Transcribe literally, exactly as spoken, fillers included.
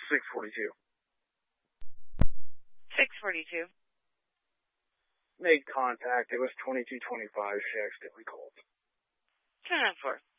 six forty-two. six forty-two. Made contact. It was twenty-two twenty-five. She accidentally called. ten oh four.